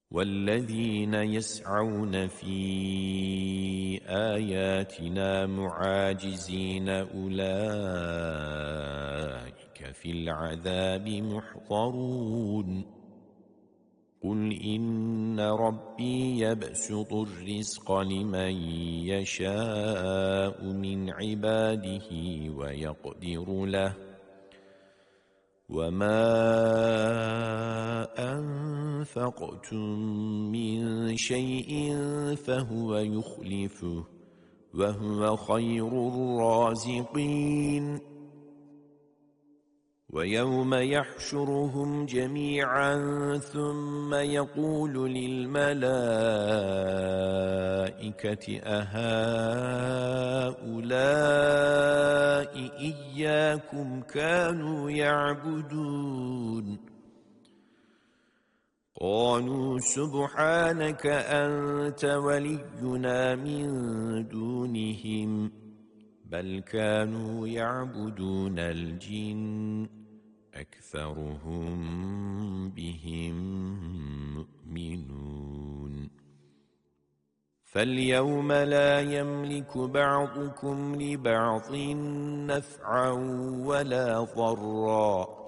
والذين يسعون في آياتنا معاجزين أولئك في العذاب محضرون قل إن ربي يبسط الرزق لمن يشاء من عباده ويقدر له وما أنفقتم من شيء فهو يخلفه وهو خير الرازقين ويوم يحشرهم جميعا ثم يقول للملائكة أهؤلاء إياكم كانوا يعبدون قالوا سبحانك أنت ولينا من دونهم بل كانوا يعبدون الجن أكثرهم بهم مؤمنون فاليوم لا يملك بعضكم لبعض نفعا ولا ضرا